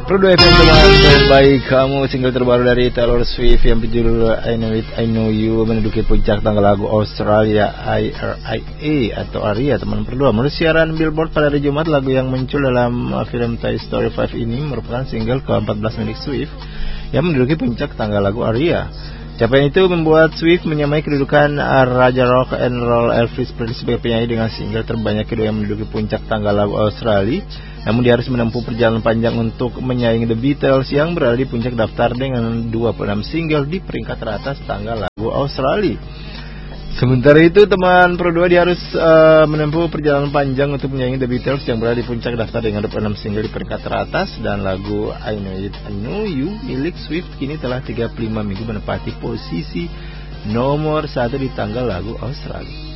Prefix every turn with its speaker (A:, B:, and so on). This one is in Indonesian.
A: Pro 2 FM teman terbaik kamu, single terbaru dari Taylor Swift yang berjudul I Know It, I Know You menduduki puncak tangga lagu Australia ARIA atau ARIA teman Pro 2. Menurut siaran Billboard pada hari Jumat, lagu yang muncul dalam film Toy Story 5 ini merupakan single ke-14 milik Swift yang menduduki puncak tangga lagu ARIA. Capaian itu membuat Swift menyamai kedudukan Raja Rock and Roll Elvis Presley sebagai penyanyi dengan single terbanyak kedua yang menduduki puncak tangga lagu Australia. Namun dia harus menempuh perjalanan panjang untuk menyaingi The Beatles yang berada di puncak daftar dengan 26 single di peringkat teratas tangga lagu Australia. Sementara itu teman Pro 2, dia harus menempuh perjalanan panjang untuk menyaingi The Beatles yang berada di puncak daftar dengan 26 single di peringkat teratas, dan lagu I Know It, I Know You milik Swift kini telah 35 minggu menempati posisi nomor 1 di tangga lagu Australia.